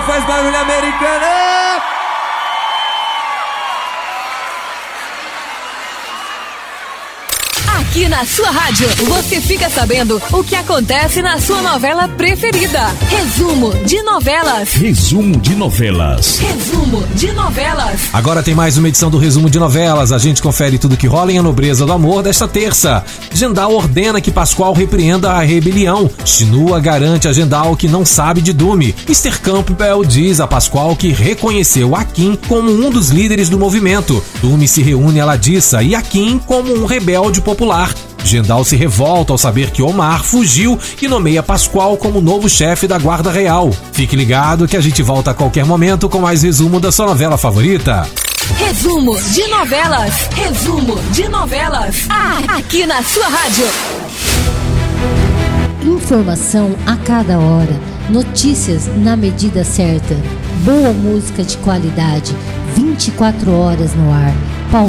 faz barulho, Americana! Aqui na sua rádio, você fica sabendo o que acontece na sua novela preferida. Resumo de novelas. Resumo de novelas. Resumo de novelas. Agora tem mais uma edição do Resumo de Novelas. A gente confere tudo que rola em A Nobreza do Amor desta terça. Jendal ordena que Pascoal repreenda a rebelião. Chinua garante a Jendal que não sabe de Dume. Mr. Campbell diz a Pascoal que reconheceu Akin como um dos líderes do movimento. Dume se reúne a Ladissa e Akin como um rebelde popular. Jendal se revolta ao saber que Omar fugiu e nomeia Pascoal como novo chefe da Guarda Real. Fique ligado que a gente volta a qualquer momento com mais resumo da sua novela favorita. Resumo de novelas. Resumo de novelas. Aqui na sua rádio. Informação a cada hora. Notícias na medida certa. Boa música de qualidade. 24 horas no ar.